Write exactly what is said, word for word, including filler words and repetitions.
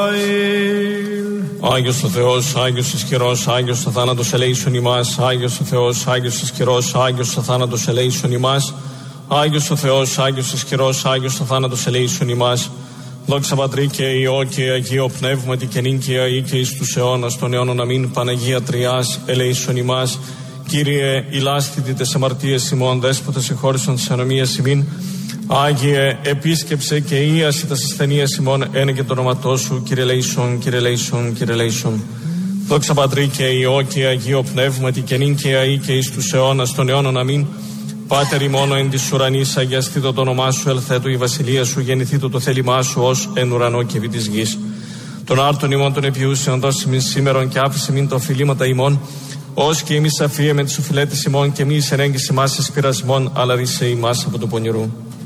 Άγιος ο Θεός, Άγιος ισχυρός, Άγιος ο θάνατος ελέησον ημάς. Άγιος ο Θεός, Άγιος ισχυρός, Άγιος ο θάνατος ελέησον ημάς. Άγιος ο Θεός, Άγιος ισχυρός, Άγιος ο θάνατος ελέησον ημάς. Δόξα Πατρί και Υιό και Αγίο Πνεύματι και νυν και αεί και εις τους αιώνας των αιώνων αμήν. Παναγία Τριάς ελέησον ημάς. Κύριε ηλάσθητη τες αμαρτίες ημών, δέσποτες εχώρισον τις ανομίες ημίν. Άγιε επίσκεψε και ίαση τας ασθενείας ημών, ένε και το όνοματό σου. Κύριε ελέησον, Κύριε ελέησον, Κύριε ελέησον. Δόξα Πατρί και Υιό και Αγίο Πνεύματι και νυν και αεί και εις τους αιώνας των αιώνων αμήν. Πάτερ ημών εν της ουρανής, αγιαστήτω το όνομά σου, ελθέτω η βασιλεία σου, γεννηθήτω το θέλημά σου ως εν ουρανό και επί της γης. Τον άρτον ημών των επιούσεων δώσει μην σήμερον και άφησε μην τα οφειλήματα ημών, ως και εμείς αφίε με τις οφειλέτες ημών και μη εις ενέγγιση μας εις πειρασμών, αλλά ρίσε ημάς από το πονηρού.